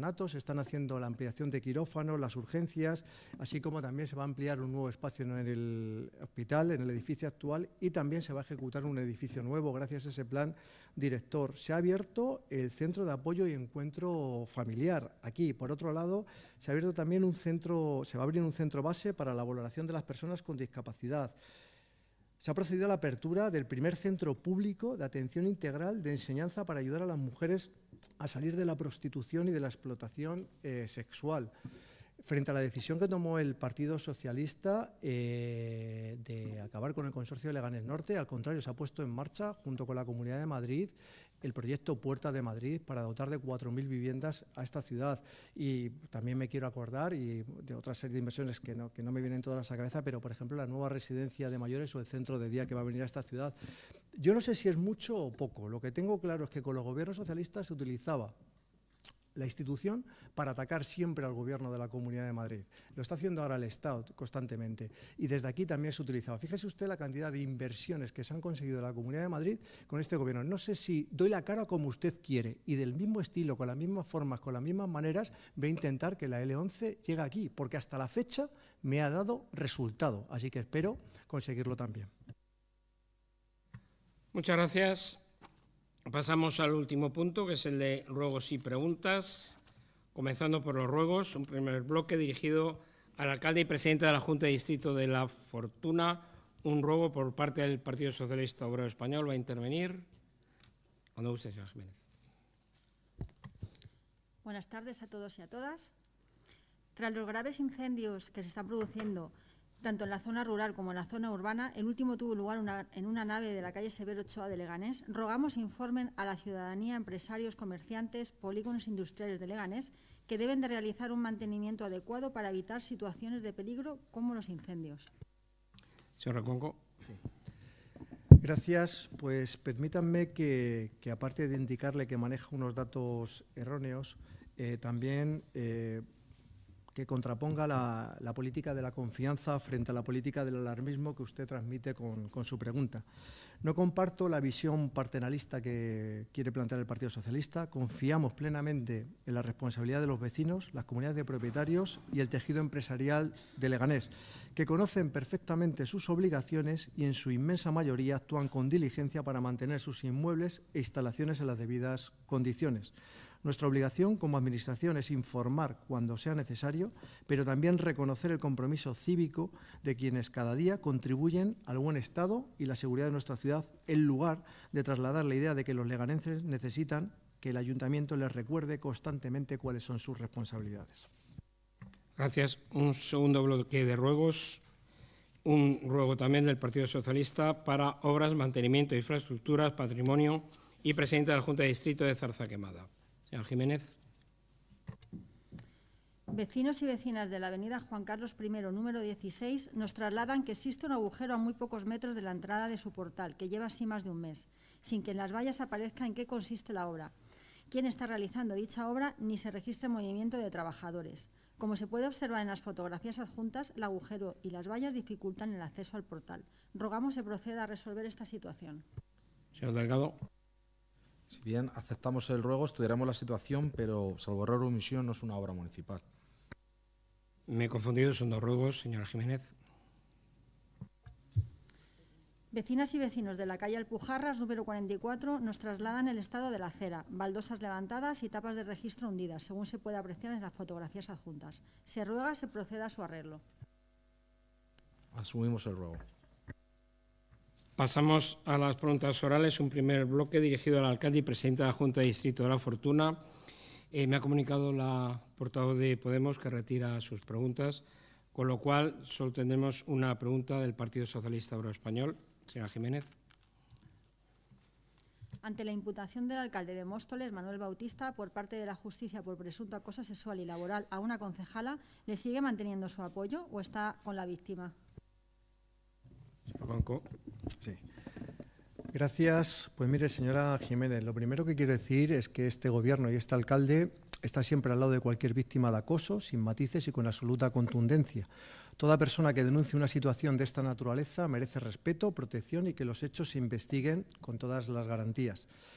orfanatos, se están haciendo la ampliación de quirófanos, las urgencias, así como también se va a ampliar un nuevo espacio en el hospital, en el edificio actual, y también se va a ejecutar un edificio nuevo gracias a ese plan director. Se ha abierto el centro de apoyo y encuentro familiar aquí. Por otro lado, se ha abierto también se va a abrir un centro base para la valoración de las personas con discapacidad. Se ha procedido a la apertura del primer centro público de atención integral de enseñanza para ayudar a las mujeres a salir de la prostitución y de la explotación sexual. Frente a la decisión que tomó el Partido Socialista de acabar con el consorcio de Leganés Norte, al contrario, se ha puesto en marcha, junto con la Comunidad de Madrid, el proyecto Puerta de Madrid para dotar de 4.000 viviendas a esta ciudad. Y también me quiero acordar y de otra serie de inversiones que no me vienen todas a la cabeza, pero, por ejemplo, la nueva residencia de mayores o el centro de día que va a venir a esta ciudad. Yo no sé si es mucho o poco. Lo que tengo claro es que con los gobiernos socialistas se utilizaba la institución para atacar siempre al Gobierno de la Comunidad de Madrid. Lo está haciendo ahora el Estado constantemente y desde aquí también se utilizaba. Fíjese usted la cantidad de inversiones que se han conseguido en la Comunidad de Madrid con este Gobierno. No sé si doy la cara como usted quiere y del mismo estilo, con las mismas formas, con las mismas maneras, voy a intentar que la L11 llegue aquí, porque hasta la fecha me ha dado resultado. Así que espero conseguirlo también. Muchas gracias. Pasamos al último punto, que es el de ruegos y preguntas. Comenzando por los ruegos, un primer bloque dirigido al alcalde y presidente de la Junta de Distrito de La Fortuna. Un ruego por parte del Partido Socialista Obrero Español. Va a intervenir. Cuando guste, señor Jiménez. Buenas tardes a todos y a todas. Tras los graves incendios que se están produciendo tanto en la zona rural como en la zona urbana, el último tuvo lugar en una nave de la calle Severo Ochoa de Leganés. Rogamos informen a la ciudadanía, empresarios, comerciantes, polígonos industriales de Leganés que deben de realizar un mantenimiento adecuado para evitar situaciones de peligro como los incendios. Señor Recuenco. Sí. Gracias. Pues permítanme que aparte de indicarle que maneja unos datos erróneos, también que contraponga la política de la confianza frente a la política del alarmismo que usted transmite con su pregunta. No comparto la visión paternalista que quiere plantear el Partido Socialista. Confiamos plenamente en la responsabilidad de los vecinos, las comunidades de propietarios y el tejido empresarial de Leganés, que conocen perfectamente sus obligaciones y en su inmensa mayoría actúan con diligencia para mantener sus inmuebles e instalaciones en las debidas condiciones. Nuestra obligación como Administración es informar cuando sea necesario, pero también reconocer el compromiso cívico de quienes cada día contribuyen al buen estado y la seguridad de nuestra ciudad, en lugar de trasladar la idea de que los leganenses necesitan que el Ayuntamiento les recuerde constantemente cuáles son sus responsabilidades. Gracias. Un segundo bloque de ruegos. Un ruego también del Partido Socialista para obras, mantenimiento de infraestructuras, patrimonio y presidente de la Junta de Distrito de Zarza Quemada. Señor Jiménez. Vecinos y vecinas de la avenida Juan Carlos I, número 16, nos trasladan que existe un agujero a muy pocos metros de la entrada de su portal, que lleva así más de un mes, sin que en las vallas aparezca en qué consiste la obra, quién está realizando dicha obra, ni se registre movimiento de trabajadores. Como se puede observar en las fotografías adjuntas, el agujero y las vallas dificultan el acceso al portal. Rogamos se proceda a resolver esta situación. Señor Delgado. Si bien aceptamos el ruego, estudiaremos la situación, pero salvo error o omisión no es una obra municipal. Me he confundido, son dos ruegos, señora Jiménez. Vecinas y vecinos de la calle Alpujarras, número 44, nos trasladan el estado de la acera, baldosas levantadas y tapas de registro hundidas, según se puede apreciar en las fotografías adjuntas. Se ruega se proceda a su arreglo. Asumimos el ruego. Pasamos a las preguntas orales. Un primer bloque dirigido al alcalde y presidente de la Junta de Distrito de La Fortuna. Me ha comunicado la portavoz de Podemos que retira sus preguntas, con lo cual solo tendremos una pregunta del Partido Socialista Obrero Español. Señora Jiménez. Ante la imputación del alcalde de Móstoles, Manuel Bautista, por parte de la justicia por presunto acoso sexual y laboral a una concejala, ¿le sigue manteniendo su apoyo o está con la víctima? Señor Blanco. Sí. Gracias. Pues mire, señora Jiménez, lo primero que quiero decir es que este Gobierno y este alcalde está siempre al lado de cualquier víctima de acoso, sin matices y con absoluta contundencia. Toda persona que denuncie una situación de esta naturaleza merece respeto, protección y que los hechos se investiguen con todas las garantías.